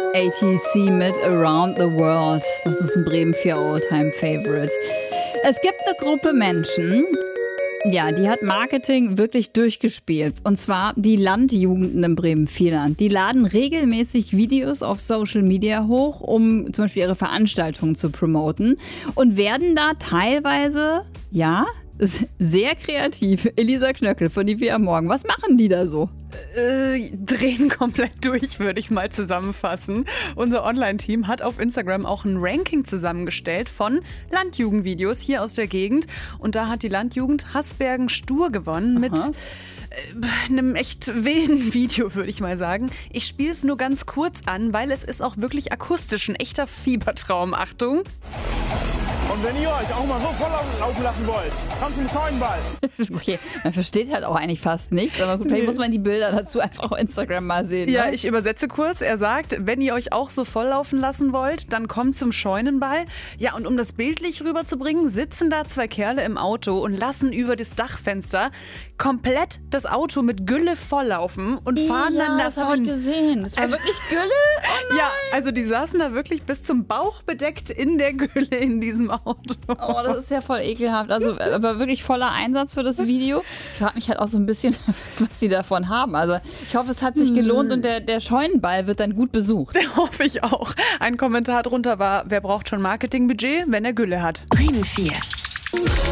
ATC mit Around the World. Das ist ein Bremen 4 All-Time-Favorite. Es gibt eine Gruppe Menschen, ja, die hat Marketing wirklich durchgespielt. Und zwar die Landjugenden im Bremen-Vierland. Die laden regelmäßig Videos auf Social Media hoch, um zum Beispiel ihre Veranstaltungen zu promoten. Und werden da teilweise, ja, sehr kreativ. Elisa Knöckel von die am Morgen. Was machen die da so? Drehen komplett durch, würde ich mal zusammenfassen. Unser Online-Team hat auf Instagram auch ein Ranking zusammengestellt von Landjugendvideos hier aus der Gegend. Und da hat die Landjugend Hasbergen-Stur gewonnen mit einem echt wilden Video, würde ich mal sagen. Ich spiele es nur ganz kurz an, weil es ist auch wirklich akustisch ein echter Fiebertraum. Achtung! Und wenn ihr euch auch mal so voll laufen lassen wollt, kommt zum Scheunenball. Okay, man versteht halt auch eigentlich fast nichts, aber gut, vielleicht muss man die Bilder dazu einfach auf Instagram mal sehen. Ja, ne? ich übersetze kurz. Er sagt, wenn ihr euch auch so volllaufen lassen wollt, dann kommt zum Scheunenball. Ja, und um das bildlich rüberzubringen, sitzen da zwei Kerle im Auto und lassen über das Dachfenster komplett das Auto mit Gülle volllaufen und fahren dann davon. Das habe ich gesehen. Das war wirklich Gülle? Oh nein. Ja, also die saßen da wirklich bis zum Bauch bedeckt in der Gülle in diesem Auto. Oh, das ist ja voll ekelhaft. Also, aber wirklich voller Einsatz für das Video. Ich frage mich halt auch so ein bisschen, was die davon haben. Also, ich hoffe, es hat sich gelohnt und der Scheunenball wird dann gut besucht. Hoffe ich auch. Ein Kommentar drunter war, wer braucht schon Marketingbudget, wenn er Gülle hat? Bremen 4.